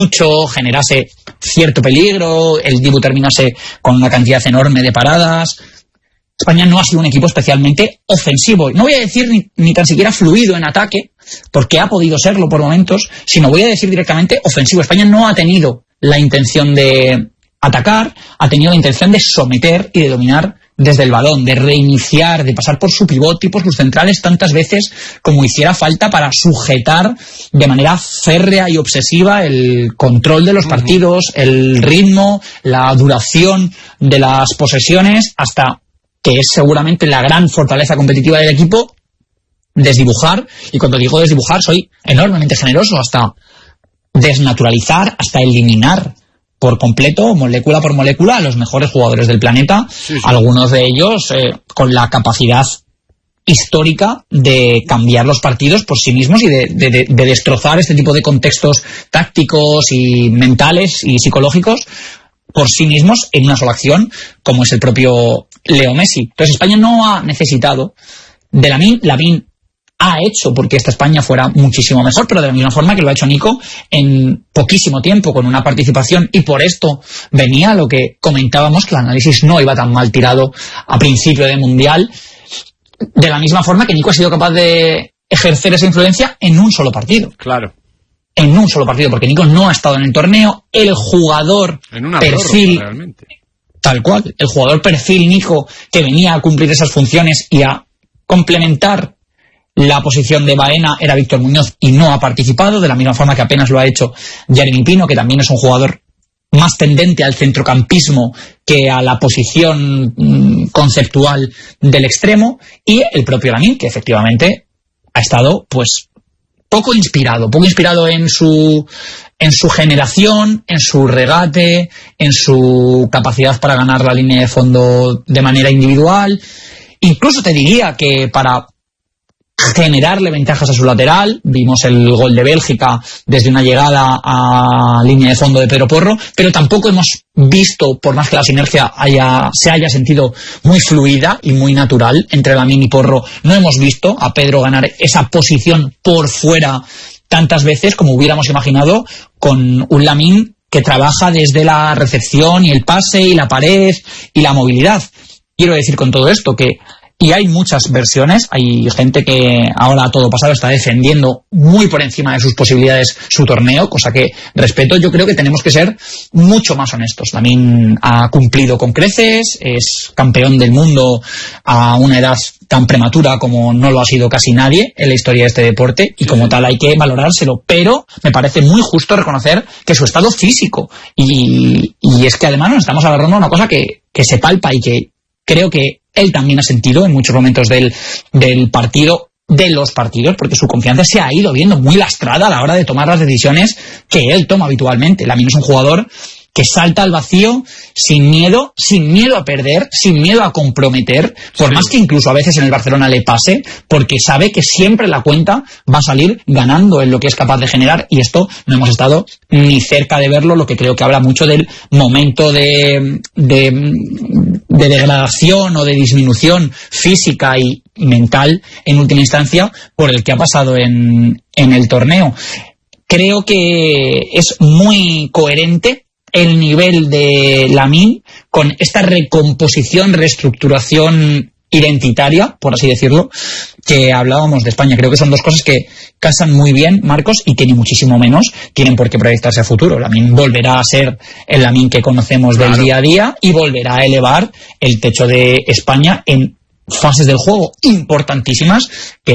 mucho, generase cierto peligro, el Dibu terminase con una cantidad enorme de paradas. España no ha sido un equipo especialmente ofensivo. No voy a decir ni tan siquiera fluido en ataque, porque ha podido serlo por momentos, sino voy a decir directamente ofensivo. España no ha tenido la intención de atacar, ha tenido la intención de someter y de dominar desde el balón, de reiniciar, de pasar por su pivot y por sus centrales tantas veces como hiciera falta para sujetar de manera férrea y obsesiva el control de los partidos, el ritmo, la duración de las posesiones, hasta que es seguramente la gran fortaleza competitiva del equipo, desdibujar, y cuando digo desdibujar soy enormemente generoso, hasta desnaturalizar, hasta eliminar por completo, molécula por molécula, a los mejores jugadores del planeta, sí. Algunos de ellos con la capacidad histórica de cambiar los partidos por sí mismos y de destrozar este tipo de contextos tácticos y mentales y psicológicos por sí mismos en una sola acción, como es el propio Leo Messi. Entonces España no ha necesitado de Lamine ha hecho porque esta España fuera muchísimo mejor, pero de la misma forma que lo ha hecho Nico en poquísimo tiempo, con una participación, y por esto venía lo que comentábamos, que el análisis no iba tan mal tirado a principio de Mundial, de la misma forma que Nico ha sido capaz de ejercer esa influencia en un solo partido. Claro. En un solo partido, porque Nico no ha estado en el torneo, el jugador en una perfil... prórroga, realmente. Tal cual, el jugador perfil Nico, que venía a cumplir esas funciones y a complementar la posición de Baena, era Víctor Muñoz, y no ha participado, de la misma forma que apenas lo ha hecho Jeremy Pino, que también es un jugador más tendente al centrocampismo que a la posición conceptual del extremo, y el propio Lamine, que efectivamente ha estado pues poco inspirado en su generación, en su regate, en su capacidad para ganar la línea de fondo de manera individual. Incluso te diría que para generarle ventajas a su lateral, vimos el gol de Bélgica desde una llegada a línea de fondo de Pedro Porro, pero tampoco hemos visto, por más que la sinergia se haya sentido muy fluida y muy natural entre Lamine y Porro, no hemos visto a Pedro ganar esa posición por fuera tantas veces como hubiéramos imaginado, con un Lamine que trabaja desde la recepción y el pase y la pared y la movilidad. Quiero decir con todo esto que y hay muchas versiones, hay gente que ahora a todo pasado está defendiendo muy por encima de sus posibilidades su torneo, cosa que respeto. Yo creo que tenemos que ser mucho más honestos. Lamine ha cumplido con creces, es campeón del mundo a una edad tan prematura como no lo ha sido casi nadie en la historia de este deporte, y como tal hay que valorárselo, pero me parece muy justo reconocer que su estado físico, y es que además nos estamos agarrando a una cosa que se palpa y que creo que él también ha sentido en muchos momentos del partido, de los partidos, porque su confianza se ha ido viendo muy lastrada a la hora de tomar las decisiones que él toma habitualmente. Lamine es un jugador que salta al vacío sin miedo a perder, sin miedo a comprometer, por más que incluso a veces en el Barcelona le pase, porque sabe que siempre la cuenta va a salir ganando en lo que es capaz de generar, y esto no hemos estado ni cerca de verlo, lo que creo que habla mucho del momento de degradación o de disminución física y mental en última instancia por el que ha pasado en el torneo. Creo que es muy coherente el nivel de Lamine con esta recomposición, reestructuración identitaria, por así decirlo, que hablábamos de España. Creo que son dos cosas que casan muy bien, Marcos, y que ni muchísimo menos tienen por qué proyectarse a futuro. Lamine volverá a ser el Lamine que conocemos del día a día y volverá a elevar el techo de España en fases del juego importantísimas que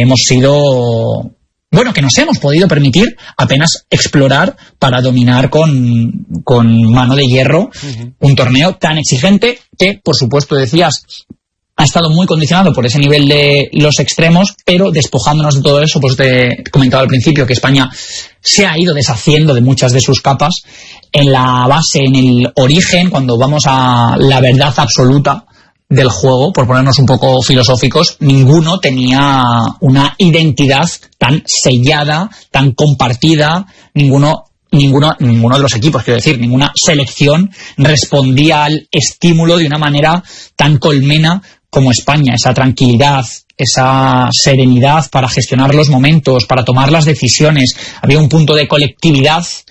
que nos hemos podido permitir apenas explorar para dominar con mano de hierro un torneo tan exigente que, por supuesto, decías, ha estado muy condicionado por ese nivel de los extremos, pero despojándonos de todo eso, pues te comentaba al principio que España se ha ido deshaciendo de muchas de sus capas en la base, en el origen, cuando vamos a la verdad absoluta del juego, por ponernos un poco filosóficos, ninguno tenía una identidad tan sellada, tan compartida, ninguno de los equipos, quiero decir, ninguna selección respondía al estímulo de una manera tan colmena como España. Esa tranquilidad, esa serenidad para gestionar los momentos, para tomar las decisiones. Había un punto de colectividad